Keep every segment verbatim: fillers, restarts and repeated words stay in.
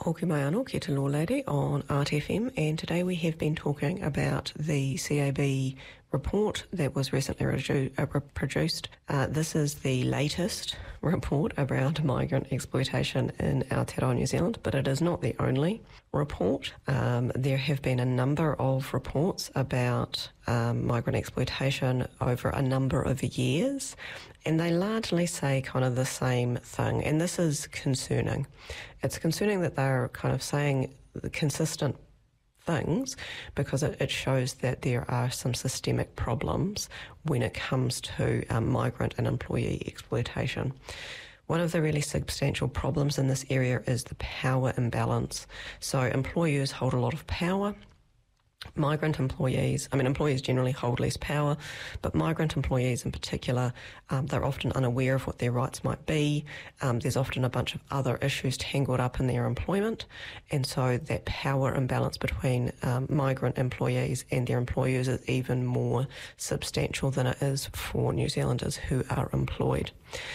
Hoki mai anō, ki te Law Lady on R T F M, and today we have been talking about the C A B report that was recently redu- uh, produced. Uh, this is the latest report around migrant exploitation in Aotearoa, New Zealand, but it is not the only report. Um, there have been a number of reports about um, migrant exploitation over a number of years, and they largely say kind of the same thing, and this is concerning. It's concerning that they're kind of saying consistent things because it, it shows that there are some systemic problems when it comes to um, migrant and employee exploitation. One of the really substantial problems in this area is the power imbalance. So employers hold a lot of power. Migrant employees, I mean employees generally hold less power, but migrant employees in particular, um, they're often unaware of what their rights might be. Um, there's often a bunch of other issues tangled up in their employment, and so that power imbalance between um, migrant employees and their employers is even more substantial than it is for New Zealanders who are employed.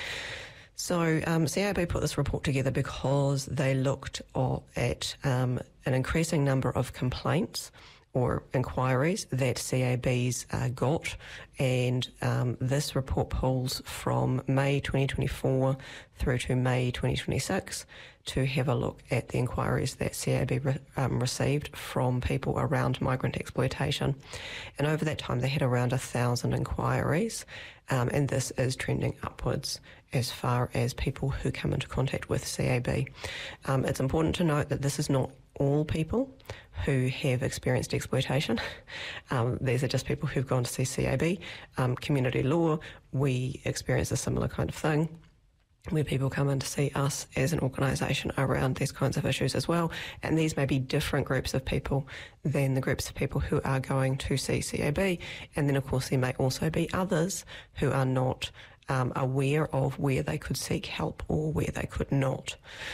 So um, C A B put this report together because they looked at um, an increasing number of complaints or inquiries that C A B's uh, got, and um, this report pulls from May twenty twenty-four through to May twenty twenty-six to have a look at the inquiries that C A B re- um, received from people around migrant exploitation. And over that time they had around a thousand inquiries, um, and this is trending upwards as far as people who come into contact with C A B. Um, it's important to note that this is not all people who have experienced exploitation. Um, these are just people who've gone to see C A B. Um, community law, we experience a similar kind of thing, where people come in to see us as an organisation around these kinds of issues as well. And these may be different groups of people than the groups of people who are going to see C A B. And then, of course, there may also be others who are not um, aware of where they could seek help or where they could not.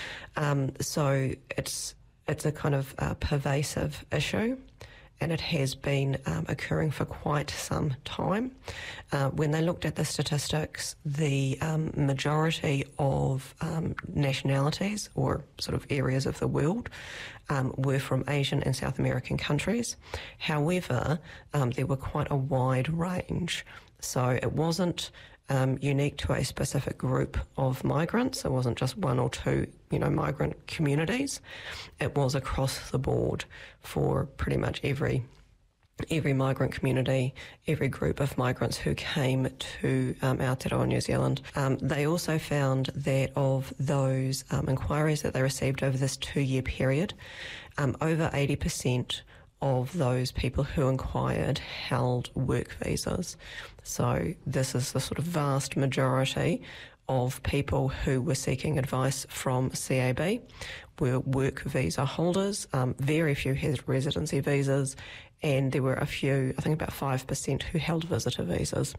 Um, so it's it's a kind of uh, pervasive issue, and it has been um, occurring for quite some time. Uh, when they looked at the statistics, the um, majority of um, nationalities or sort of areas of the world um, were from Asian and South American countries. However, um, there were quite a wide range. So it wasn't um, unique to a specific group of migrants. It wasn't just one or two, you know, migrant communities. It was across the board for pretty much every every migrant community, every group of migrants who came to um, Aotearoa, New Zealand. Um, they also found that of those um, inquiries that they received over this two-year period, um, over eighty percent of those people who inquired held work visas. So this is the sort of vast majority of people who were seeking advice from C A B were work visa holders. Um, very few had residency visas, and there were a few, I think about five percent, who held visitor visas.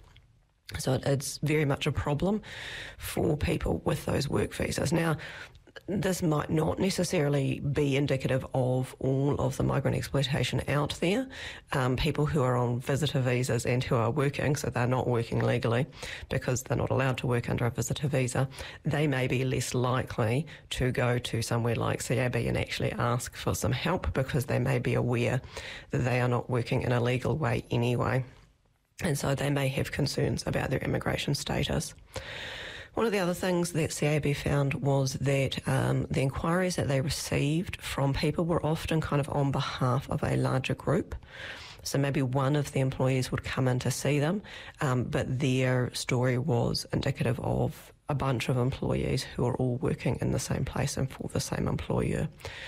So it's very much a problem for people with those work visas. Now, this might not necessarily be indicative of all of the migrant exploitation out there. Um, people who are on visitor visas and who are working, so they're not working legally because they're not allowed to work under a visitor visa, they may be less likely to go to somewhere like C A B and actually ask for some help because they may be aware that they are not working in a legal way anyway. And so they may have concerns about their immigration status. One of the other things that C A B found was that um, the inquiries that they received from people were often kind of on behalf of a larger group. So maybe one of the employees would come in to see them, um, but their story was indicative of a bunch of employees who are all working in the same place and for the same employer.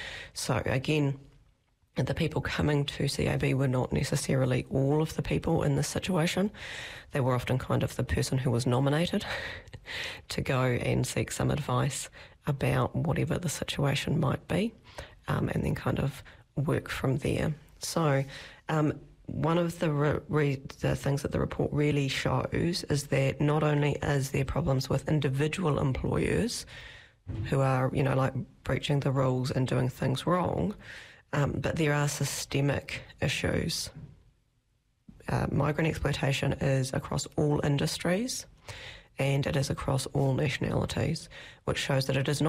So again, the people coming to C A B were not necessarily all of the people in this situation. They were often kind of the person who was nominated to go and seek some advice about whatever the situation might be, um, and then kind of work from there. So um, one of the, re- re- the things that the report really shows is that not only is there problems with individual employers who are, you know, like breaching the rules and doing things wrong, Um, but there are systemic issues. Uh, migrant exploitation is across all industries and it is across all nationalities, which shows that it is not